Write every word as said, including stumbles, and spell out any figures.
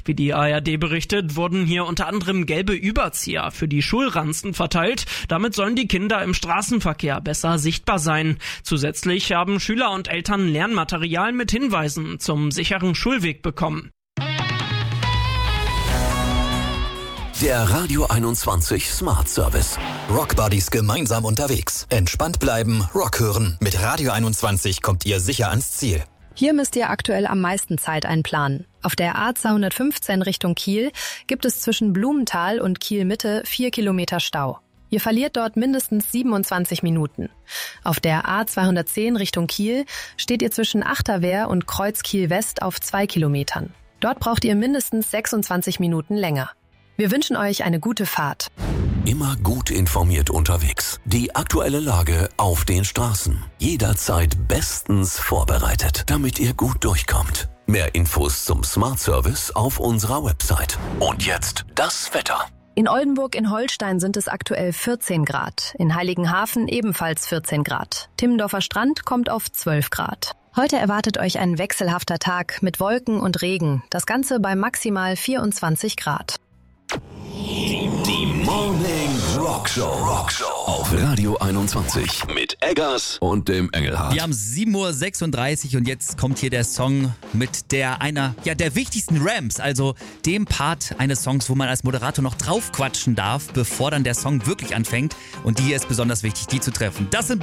Wie die A R D berichtet, wurden hier unter anderem gelbe Überzieher für die Schulranzen verteilt. Damit sollen die Kinder im Straßenverkehr besser sichtbar sein. Zusätzlich haben Schüler und Eltern Lernmaterial mit Hinweisen zum sicheren Schulweg bekommen. Der Radio einundzwanzig Smart Service. Rockbuddies gemeinsam unterwegs. Entspannt bleiben, Rock hören. Mit Radio einundzwanzig kommt ihr sicher ans Ziel. Hier müsst ihr aktuell am meisten Zeit einplanen. Auf der A zweihundertfünfzehn Richtung Kiel gibt es zwischen Blumenthal und Kiel-Mitte vier Kilometer Stau. Ihr verliert dort mindestens siebenundzwanzig Minuten. Auf der A zweihundertzehn Richtung Kiel steht ihr zwischen Achterwehr und Kreuz Kiel-West auf zwei Kilometern. Dort braucht ihr mindestens sechsundzwanzig Minuten länger. Wir wünschen euch eine gute Fahrt. Immer gut informiert unterwegs. Die aktuelle Lage auf den Straßen. Jederzeit bestens vorbereitet, damit ihr gut durchkommt. Mehr Infos zum Smart Service auf unserer Website. Und jetzt das Wetter. In Oldenburg in Holstein sind es aktuell vierzehn Grad. In Heiligenhafen ebenfalls vierzehn Grad. Timmendorfer Strand kommt auf zwölf Grad. Heute erwartet euch ein wechselhafter Tag mit Wolken und Regen. Das Ganze bei maximal vierundzwanzig Grad. Die Morning Rockshow. Rockshow auf Radio einundzwanzig mit Eggers und dem Engelhardt. Wir haben sieben Uhr sechsunddreißig und jetzt kommt hier der Song mit der einer ja der wichtigsten Ramps, also dem Part eines Songs, wo man als Moderator noch drauf quatschen darf, bevor dann der Song wirklich anfängt. Und die hier ist besonders wichtig, die zu treffen. Das sind